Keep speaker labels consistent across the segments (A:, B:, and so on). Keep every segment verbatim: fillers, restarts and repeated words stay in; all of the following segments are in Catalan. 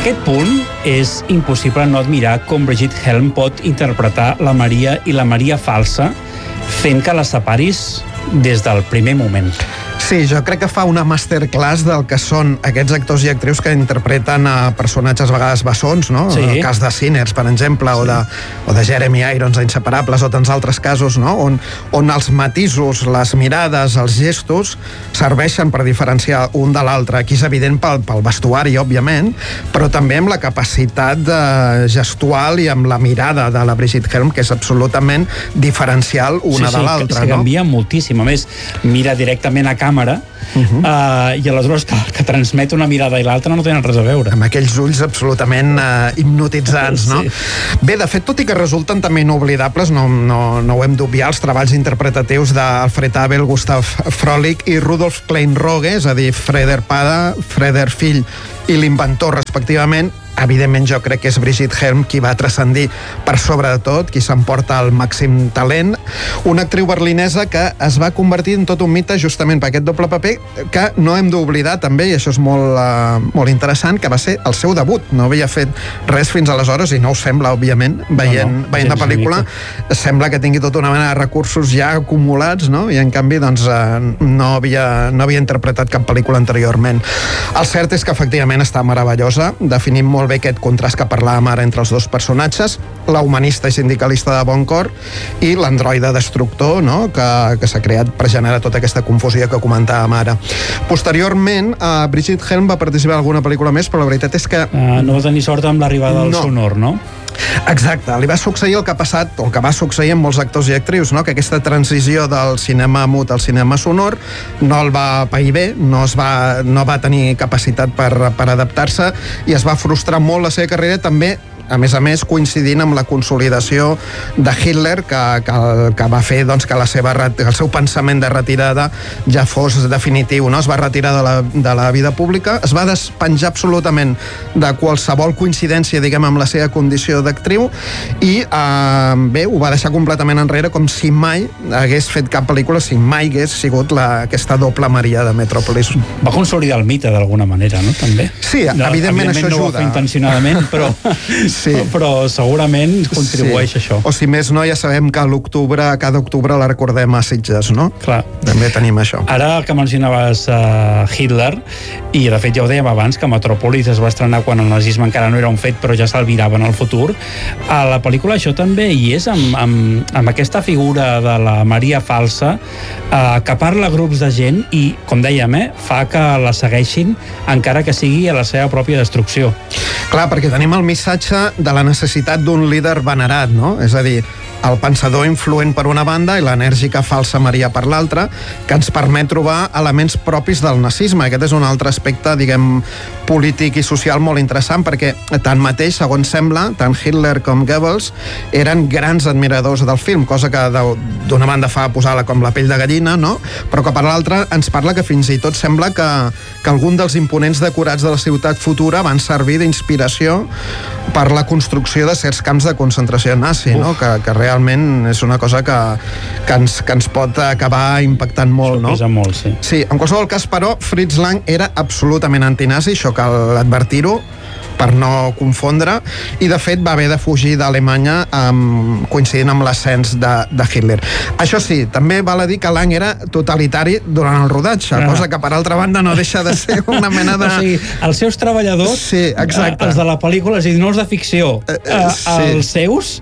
A: aquest punt és impossible no admirar com Brigitte Helm pot interpretar la Maria i la Maria falsa fent que la separis des del primer moment.
B: Sí, jo crec que fa una masterclass del que són aquests actors i actrius que interpreten a personatges a vegades bessons, no?
A: Sí.
B: El cas de Sinners, per exemple, sí. o, de, o de Jeremy Irons, a Inseparables, o tants altres casos, no? On, on els matisos, les mirades, els gestos serveixen per diferenciar un de l'altre. Aquí és evident pel, pel vestuari, òbviament, però també amb la capacitat de gestual i amb la mirada de la Brigitte Helm, que és absolutament diferencial una
A: sí, sí,
B: de l'altra.
A: Sí,
B: no?
A: canvia moltíssim. A més, mira directament a càmera Uh -huh. uh, i aleshores que, que transmet una mirada i l'altra no tenen res a veure.
B: Amb aquells ulls absolutament uh, hipnotitzants, no? Sí. Bé, de fet, tot i que resulten també inoblidables, no, no, no ho hem d'obviar, els treballs interpretatius d'Alfred Abel, Gustav Frolich i Rudolf Kleinroge, és a dir, Freder Pada, Freder fill i l'inventor, respectivament. Evidentment, jo crec que és Brigitte Helm qui va transcendir per sobre de tot, qui s'emporta el màxim talent. Una actriu berlinesa que es va convertir en tot un mite justament per aquest doble paper, que no hem d'oblidar també, i això és molt, uh, molt interessant, que va ser el seu debut. No havia fet res fins aleshores, i no ho sembla, òbviament, veient, no, no, veient la pel·lícula. Sembla que tingui tota una mena de recursos ja acumulats, no? I en canvi, doncs, uh, no, havia, no havia interpretat cap pel·lícula anteriorment. El cert és que, efectivament, està meravellosa, definim molt bé aquest contrast que parlàvem ara entre els dos personatges, la humanista i sindicalista de bon cor i l'androide destructor, no? que, que s'ha creat per generar tota aquesta confusió que comentàvem ara. Posteriorment, uh, Brigitte Helm va participar en alguna pel·lícula més, però la veritat és que...
A: Uh, no va tenir sort amb l'arribada del
B: no.
A: sonor, no?
B: Exacte, li va succeir el que ha passat, o el que va succeir amb molts actors i actrius, no? Que aquesta transició del cinema mut al cinema sonor no el va pair bé, no, es va, no va tenir capacitat per, per adaptar-se i es va frustrar molt la seva carrera, també a més a més coincidint amb la consolidació de Hitler, que, que, que va fer doncs, que la seva, el seu pensament de retirada ja fos definitiu, no? Es va retirar de la, de la vida pública, es va despenjar absolutament de qualsevol coincidència, diguem, amb la seva condició d'actriu i eh, bé, ho va deixar completament enrere, com si mai hagués fet cap pel·lícula, si mai hagués sigut la, aquesta doble Maria de Metròpolis.
A: Va consolidar el mite d'alguna manera, no? També.
B: Sí, evidentment,
A: evidentment
B: això
A: no
B: ajuda.
A: No ho va fer intencionadament, però... Sí. Però segurament contribueix sí. això.
B: O si més no, ja sabem que l'octubre, cada octubre la recordem a Sitges, no?
A: Clar.
B: També tenim això.
A: Ara que mencionaves uh, Hitler, i de fet ja ho dèiem abans, que Metròpolis es va estrenar quan el nazisme encara no era un fet, però ja s'albirava en el futur, a la pel·lícula això també hi és, amb, amb, amb aquesta figura de la Maria falsa, uh, que parla a grups de gent i, com dèiem, eh, fa que la segueixin encara que sigui a la seva pròpia destrucció.
B: Clar, perquè tenim el missatge de la necessitat d'un líder venerat, no? És a dir, el pensador influent per una banda i l'enèrgica falsa Maria per l'altra, que ens permet trobar elements propis del nazisme. Aquest és un altre aspecte, diguem, polític i social molt interessant, perquè tanmateix, segons sembla, tant Hitler com Goebbels eren grans admiradors del film, cosa que d'una banda fa posar-la com la pell de gallina, no? Però que per l'altra ens parla que fins i tot sembla que, que algun dels imponents decorats de la ciutat futura van servir d'inspiració per la construcció de certs camps de concentració nazi, no? Que, que realment és una cosa que, que, ens, que ens pot acabar impactant molt, no?
A: Això pesa molt, sí.
B: Sí, en qualsevol cas, però, Fritz Lang era absolutament antinazi, això cal advertir-ho, per no confondre, i de fet va haver de fugir d'Alemanya um, coincidint amb l'ascens de, de Hitler. Això sí, també val a dir que Lang era totalitari durant el rodatge, ah. cosa que per altra banda no deixa de ser una mena de...
A: O sigui, els seus treballadors,
B: sí, exacte.
A: els de la pel·lícula, és a dir, no els de ficció, uh, uh, sí. els seus...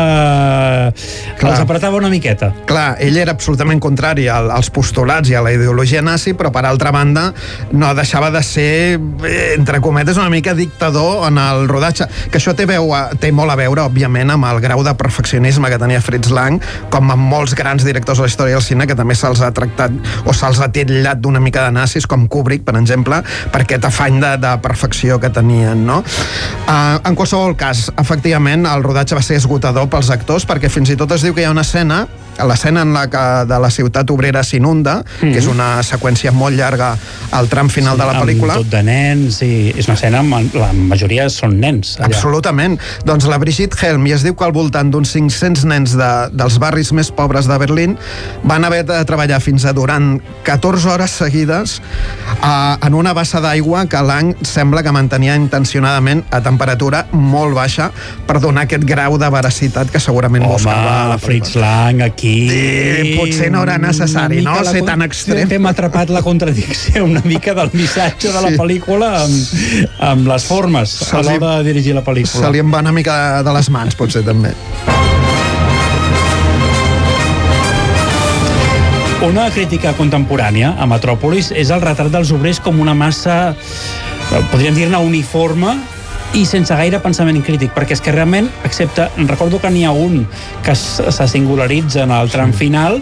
A: Uh, els apretava una miqueta.
B: Clar, ell era absolutament contrari al, als postulats i a la ideologia nazi, però per altra banda no deixava de ser, entre cometes, una mica dictador en el rodatge, que això té, veu, té molt a veure, òbviament, amb el grau de perfeccionisme que tenia Fritz Lang, com amb molts grans directors de la història del cine, que també se'ls ha tractat o se'ls ha titllat d'una mica de nazis, com Kubrick, per exemple, per aquest afany de, de perfecció que tenien, no? Uh, en qualsevol cas, efectivament, el rodatge va ser esgotador pels actors, perquè fins i tot es diu que hi ha una escena l'escena en la que de la ciutat obrera s'inunda, mm-hmm. que és una seqüència molt llarga al tram final sí, de la pel·lícula.
A: Amb tot de nens, i és una escena amb la majoria són nens. Allà.
B: Absolutament. Doncs la Brigitte Helm, i es diu que al voltant d'uns cinc-cents nens de, dels barris més pobres de Berlín van haver de treballar fins a durant catorze hores seguides uh, en una bassa d'aigua que l'Ang sembla que mantenia intencionadament a temperatura molt baixa per donar aquest grau de veracitat que segurament
A: Home,
B: buscava la
A: Fritz Lang aquí...
B: Sí, potser no era necessari, no? Ser tan extrem.
A: Hem atrapat la contradicció una mica del missatge de la sí. pel·lícula amb, amb les formes a l'hora de dirigir la pel·lícula.
B: Se li en va una mica de les mans, potser també.
A: Una crítica contemporània a Metròpolis és el retrat dels obrers com una massa, podríem dir-ne, uniforme i sense gaire pensament crític, perquè és que realment, excepte, recordo que n'hi ha un que se singularitza en el tram final,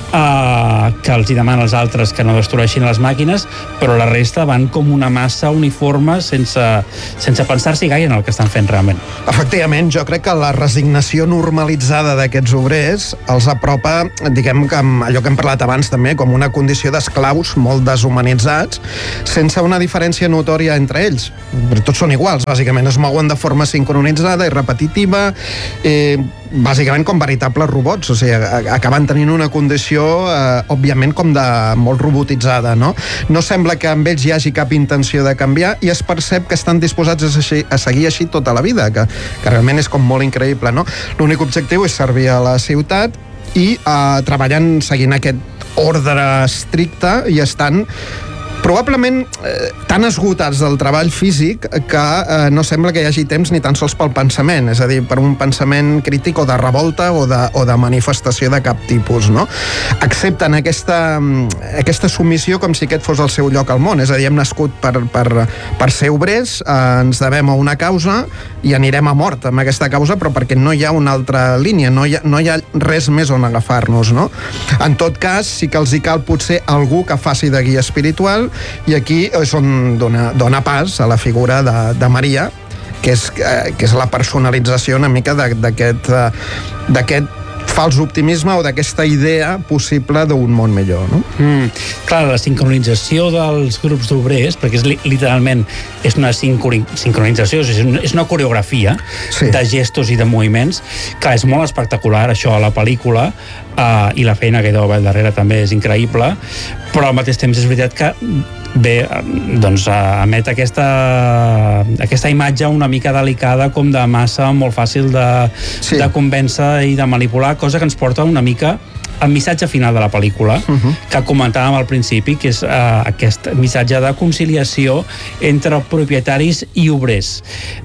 A: Uh, que els hi demana als altres que no destrueixin les màquines, però la resta van com una massa uniforme sense, sense pensar-s'hi gaire en el que estan fent realment.
B: Efectivament, jo crec que la resignació normalitzada d'aquests obrers els apropa, diguem que amb allò que hem parlat abans també, com una condició d'esclaus molt deshumanitzats, sense una diferència notòria entre ells. Tots són iguals, bàsicament, es mouen de forma sincronitzada i repetitiva, eh, bàsicament com veritables robots, o sigui, acaben tenint una condició, eh, òbviament, com de molt robotitzada, no? No sembla que amb ells hi hagi cap intenció de canviar i es percep que estan disposats a, seguir, a seguir així tota la vida, que, que realment és com molt increïble, no? L'únic objectiu és servir a la ciutat i eh, treballant seguint aquest ordre estricte i estan probablement eh, tan esgotats del treball físic que eh, no sembla que hi hagi temps ni tan sols pel pensament, és a dir, per un pensament crític o de revolta o de, o de manifestació de cap tipus, no? Accepten aquesta, aquesta submissió com si aquest fos el seu lloc al món, és a dir, hem nascut per, per, per ser obrers, eh, ens devem a una causa i anirem a mort amb aquesta causa, però perquè no hi ha una altra línia, no hi ha, no hi ha res més on agafar-nos, no? En tot cas, sí que els hi cal potser algú que faci de guia espiritual, i aquí és on dona, dona pas a la figura de, de Maria, que és, eh, que és la personalització una mica d'aquest d'aquest fals optimisme o d'aquesta idea possible d'un món millor, no?
A: Mm, clar, la sincronització dels grups d'obrers, perquè és li, literalment és una sincroni, sincronització, és una, és una coreografia sí. de gestos i de moviments, que és molt espectacular, això, a la pel·lícula, uh, i la feina que hi deu haver al darrere també és increïble, però al mateix temps és veritat que bé, doncs emet aquesta aquesta imatge una mica delicada com de massa molt fàcil de, sí. de convèncer i de manipular, cosa que ens porta una mica al missatge final de la pel·lícula uh-huh. que comentàvem al principi, que és uh, aquest missatge de conciliació entre propietaris i obrers,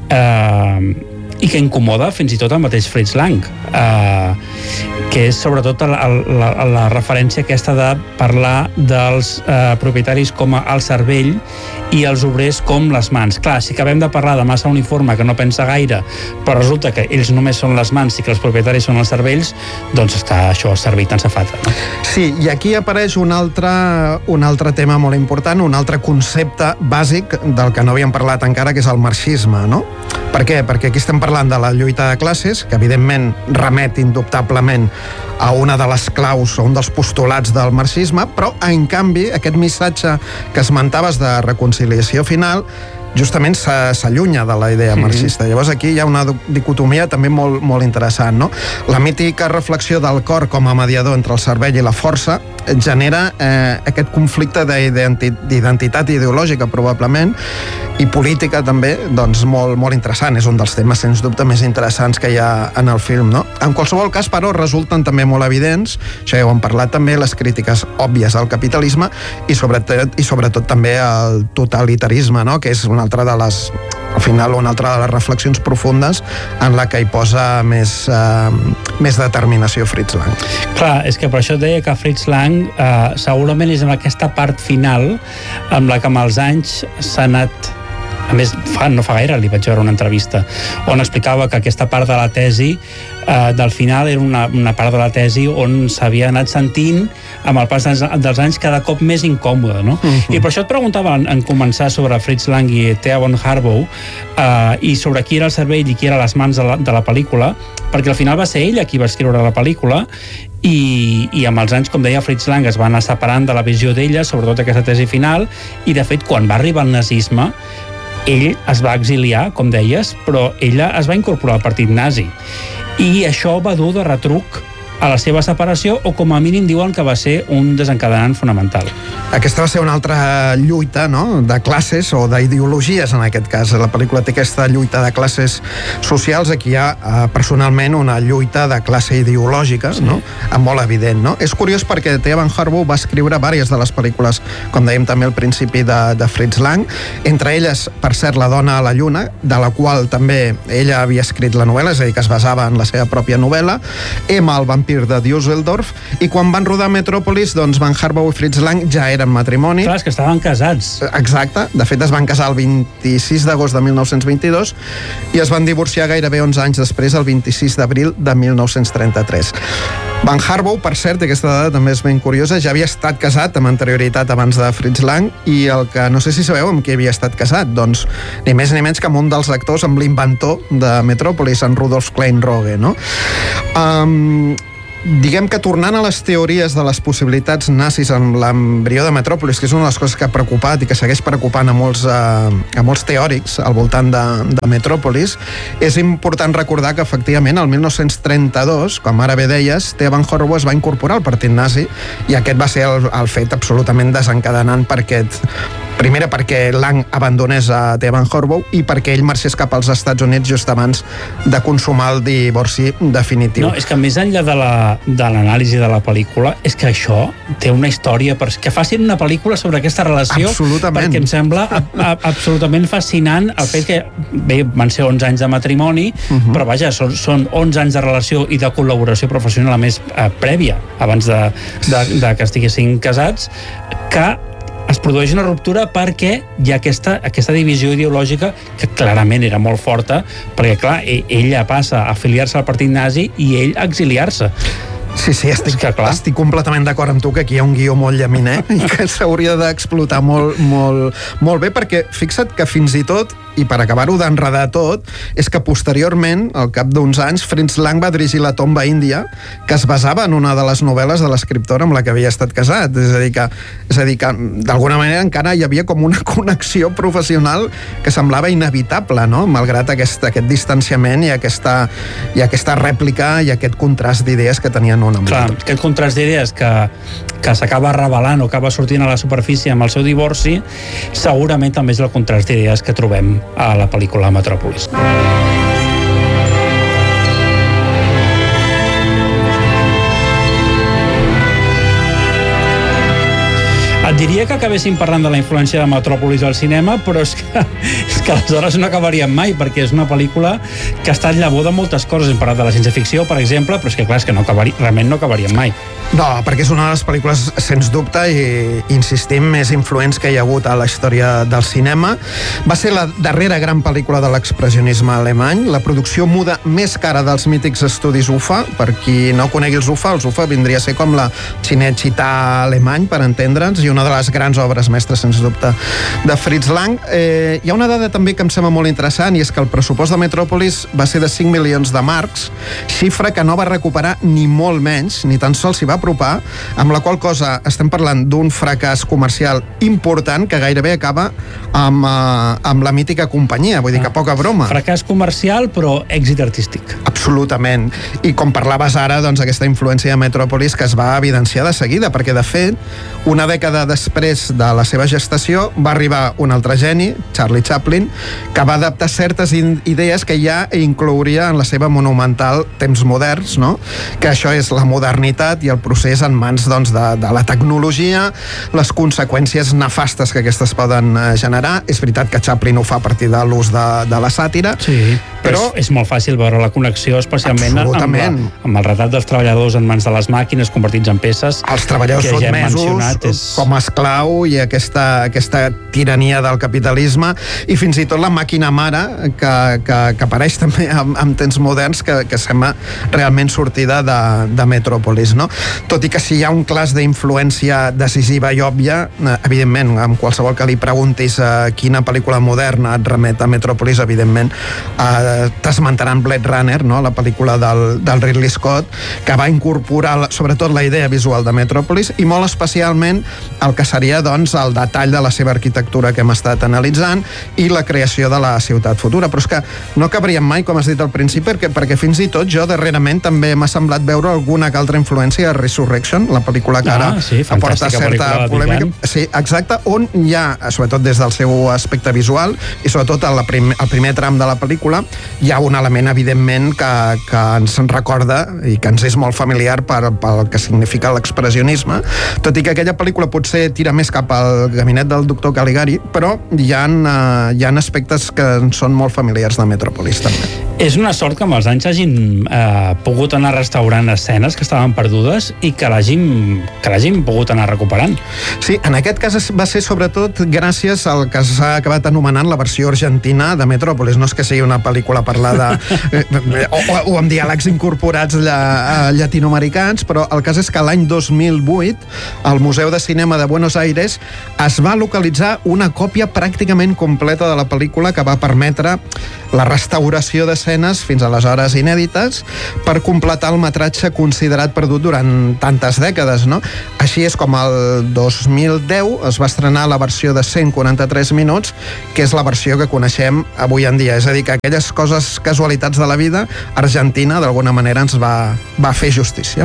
A: uh, i que incomoda fins i tot el mateix Fritz Lang, eh, que és sobretot la, la, la referència aquesta de parlar dels eh, propietaris com a el cervell i els obrers com les mans. Clar, si acabem de parlar de massa uniforme que no pensa gaire, però resulta que ells només són les mans i que els propietaris són els cervells, doncs està això servit en safata. No?
B: Sí, i aquí apareix un altre, un altre tema molt important, un altre concepte bàsic del que no havíem parlat encara, que és el marxisme, no? Per què? Perquè aquí estem parlant de la lluita de classes, que evidentment remet indubtablement a una de les claus o un dels postulats del marxisme, però en canvi aquest missatge que esmentaves de reconciliació final justament s'allunya de la idea marxista. Mm-hmm. Llavors aquí hi ha una dicotomia també molt, molt interessant, no? La mítica reflexió del cor com a mediador entre el cervell i la força genera eh, aquest conflicte d'identitat ideològica probablement i política també, doncs molt, molt interessant. És un dels temes sens dubte més interessants que hi ha en el film, no? En qualsevol cas, però, resulten també molt evidents, això ja ho hem parlat també, les crítiques òbvies al capitalisme i sobretot, i sobretot també al totalitarisme, no? Que és una altra de les, al final, una altra de les reflexions profundes en la que hi posa més, eh, més determinació Fritz Lang.
A: Clar, és que per això deia que Fritz Lang eh, segurament és en aquesta part final amb la que amb els anys s'ha anat. A més, fa, no fa gaire li vaig veure una entrevista on explicava que aquesta part de la tesi eh, del final era una, una part de la tesi on s'havia anat sentint amb el pas dels, dels anys cada cop més incòmode, no? Uh-huh. I per això et preguntava en, en començar sobre Fritz Lang i Thea von Harbou eh, i sobre qui era el cervell i qui era les mans de la, de la pel·lícula, perquè al final va ser ella qui va escriure la pel·lícula i, i amb els anys, com deia Fritz Lang, es va anar separant de la visió d'ella, sobretot aquesta tesi final, i de fet quan va arribar el nazisme ell es va exiliar, com deies, però ella es va incorporar al partit nazi i això va dur de retruc a la seva separació, o com a mínim diuen que va ser un desencadenant fonamental.
B: Aquesta va ser una altra lluita, no?, de classes o d'ideologies, en aquest cas. La pel·lícula té aquesta lluita de classes socials. Aquí hi ha, eh, personalment, una lluita de classe ideològica, sí, no?, molt evident, no? És curiós perquè Thea Van Harbou va escriure diverses de les pel·lícules, com dèiem també al principi, de, de Fritz Lang, entre elles, per cert, La dona a la lluna, de la qual també ella havia escrit la novel·la, és a dir, que es basava en la seva pròpia novel·la, Emma, el vampir de Düsseldorf, i quan van rodar Metròpolis, doncs Van Harbou i Fritz Lang ja eren matrimoni.
A: Clar, és que estaven casats.
B: Exacte, de fet es van casar el vint-i-sis d'agost de mil nou-cents vint-i-dos i es van divorciar gairebé onze anys després, el vint-i-sis d'abril de mil nou-cents trenta-tres. Van Harbou, per cert, aquesta dada també és ben curiosa, ja havia estat casat amb anterioritat abans de Fritz Lang, i el que no sé si sabeu amb qui havia estat casat, doncs ni més ni menys que amb un dels actors, amb l'inventor de Metròpolis, en Rudolf Klein-Rogge, no? Um, diguem que tornant a les teories de les possibilitats nazis en l'embrió de Metròpolis, que és una de les coses que ha preocupat i que segueix preocupant a molts, a, a molts teòrics al voltant de, de Metròpolis, és important recordar que efectivament el mil nou-cents trenta-dos, com ara bé deies, Thea Van Harbou es va incorporar al partit nazi, i aquest va ser el, el fet absolutament desencadenant per aquest... Primera, perquè Lang abandonés a Thea Van Harbou i perquè ell marxés cap als Estats Units just abans de consumar el divorci definitiu.
A: No, és que més enllà de la, de l'anàlisi de la pel·lícula, és que això té una història, per, que facin una pel·lícula sobre aquesta relació, perquè em sembla a, a, absolutament fascinant el fet que, bé, van ser onze anys de matrimoni, uh-huh. però vaja, són, són onze anys de relació i de col·laboració professional, a més, eh, prèvia, abans de, de, de que estiguessin casats, que es produeix una ruptura perquè hi ha aquesta, aquesta divisió ideològica que clarament era molt forta, perquè clar, ella passa a afiliar-se al partit nazi i ell a exiliar-se.
B: Sí, sí, estic, que, estic completament d'acord amb tu que aquí hi ha un guió molt llaminer i que s'hauria d'explotar molt, molt, molt bé, perquè fixa't que fins i tot, i per acabar-ho d'enredar tot, és que posteriorment, al cap d'uns anys, Fritz Lang va dirigir La tomba índia, que es basava en una de les novel·les de l'escriptora amb la que havia estat casat. És a dir, que, és a dir que d'alguna manera encara hi havia com una connexió professional que semblava inevitable, no?, malgrat aquest, aquest distanciament i aquesta, i aquesta rèplica i aquest contrast d'idees que tenien una amb
A: Clar,
B: l'altra.
A: aquest contrast d'idees que, que s'acaba revelant o acaba sortint a la superfície amb el seu divorci, segurament també és el contrast d'idees que trobem a la pel·lícula Metròpolis. Et diria que acabéssim parlant de la influència de Metròpolis al cinema, però és que, és que aleshores no acabaríem mai, perquè és una pel·lícula que ha estat llavor de moltes coses. Hem parlat de la ciència-ficció, per exemple, però és que clar, és que no acabaria, realment no acabaríem mai.
B: No, perquè és una de les pel·lícules, sens dubte, i insistim, més influents que hi ha hagut a la història del cinema. Va ser la darrera gran pel·lícula de l'expressionisme alemany, la producció muda més cara dels mítics estudis U F A. Per qui no conegui els U F A, els U F A vindria a ser com la Cinecittà alemany, per entendre'ns, i una de les grans obres mestres, sens dubte, de Fritz Lang. Eh, hi ha una dada també que em sembla molt interessant, i és que el pressupost de Metròpolis va ser de cinc milions de marcs, xifra que no va recuperar ni molt menys, ni tan sols s'hi va apropar, amb la qual cosa estem parlant d'un fracàs comercial important que gairebé acaba amb, eh, amb la mítica companyia, vull dir que poca broma.
A: Fracàs comercial, però èxit artístic.
B: Absolutament. I com parlaves ara, doncs aquesta influència de Metròpolis que es va evidenciar de seguida, perquè de fet, una dècada després de la seva gestació va arribar un altre geni, Charlie Chaplin, que va adaptar certes idees que ja inclouria en la seva monumental Temps moderns, no?, que això és la modernitat i el procés en mans, doncs, de, de la tecnologia, les conseqüències nefastes que aquestes poden generar. És veritat que Chaplin ho fa a partir de l'ús de, de la sàtira,
A: sí, però és, és molt fàcil veure la connexió, especialment amb, la, amb el retrat dels treballadors en mans de les màquines convertits en peces.
B: Els treballadors sotmesos és... com a esclau i aquesta, aquesta tirania del capitalisme, i fins i tot la màquina mare que, que, que apareix també en, en temps moderns, que, que sembla realment sortida de, de Metròpolis, no? Tot i que si hi ha un clars d'influència decisiva i òbvia, evidentment, amb qualsevol que li preguntis a quina pel·lícula moderna et remet a Metròpolis, evidentment eh, eh, t'esmentaran Blade Runner, no? La pel·lícula del, del Ridley Scott, que va incorporar sobretot la idea visual de Metròpolis i molt especialment el que seria doncs, el detall de la seva arquitectura que hem estat analitzant i la creació de la ciutat futura. Però és que no cabríem mai, com has dit al principi, perquè, perquè fins i tot jo darrerament també m'ha semblat veure alguna que altra influència a Resurrection, la pel·lícula que ara
A: ah, sí,
B: aporta certa polèmica. Sí, exacte, on hi ha, sobretot des del seu aspecte visual i sobretot al prim, primer tram de la pel·lícula, hi ha un element evidentment que, que ens recorda i que ens és molt familiar per, pel que significa l'expressionisme, tot i que aquella pel·lícula potser tira més cap al gabinet del doctor Caligari, però hi ha, uh, hi ha aspectes que són molt familiars de Metròpolis també.
A: És una sort que amb els anys hagin eh, pogut anar restaurant escenes que estaven perdudes i que l'hagin que l'hagin pogut anar recuperant.
B: Sí, en aquest cas va ser sobretot gràcies al que s'ha acabat anomenant la versió argentina de Metròpolis. No és que sigui una pel·lícula parlada o, o, o amb diàlegs incorporats lla, llatinoamericans, però el cas és que l'any dos mil vuit al Museu de Cinema de Buenos Aires es va localitzar una còpia pràcticament completa de la pel·lícula que va permetre la restauració d'escenes fins aleshores inèdites per completar el metratge considerat perdut durant tantes dècades, no? Així és com el dos mil deu es va estrenar la versió de cent quaranta-tres minuts, que és la versió que coneixem avui en dia. És a dir, que aquelles coses, casualitats de la vida, Argentina d'alguna manera ens va, va fer justícia.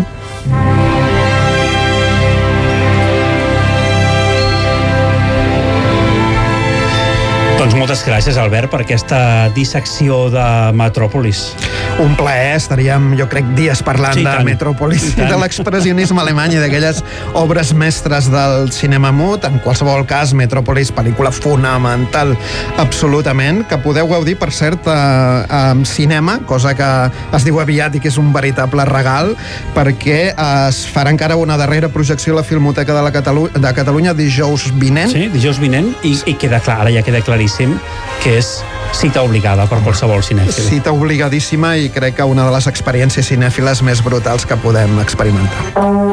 A: Doncs moltes gràcies, Albert, per aquesta dissecció de Metròpolis.
B: Un plaer, estaríem, jo crec, dies parlant sí, de tant. Metròpolis i, i de l'expressionisme alemany i d'aquelles obres mestres del cinema mut. En qualsevol cas, Metròpolis, pel·lícula fonamental, absolutament, que podeu gaudir, per cert, amb cinema, cosa que es diu aviat i que és un veritable regal, perquè es farà encara una darrera projecció a la Filmoteca de, la Catalu de Catalunya dijous vinent.
A: Sí, dijous vinent, i, i queda clar, ara ja queda claríssim que és cita obligada per qualsevol cinèfil.
B: Cita obligadíssima i crec que una de les experiències cinèfiles més brutals que podem experimentar.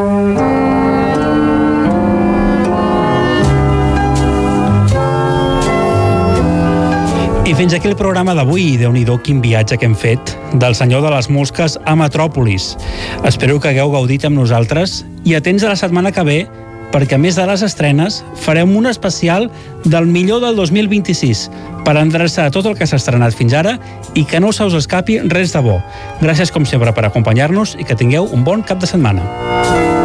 A: I fins aquí el programa d'avui. Déu-n'hi-do quin viatge que hem fet del Senyor de les Mosques a Metròpolis. Espero que hagueu gaudit amb nosaltres i atents a la setmana que ve, perquè a més de les estrenes farem un especial del millor del dos mil vint-i-sis per endreçar tot el que s'ha estrenat fins ara i que no se us escapi res de bo. Gràcies com sempre per acompanyar-nos i que tingueu un bon cap de setmana.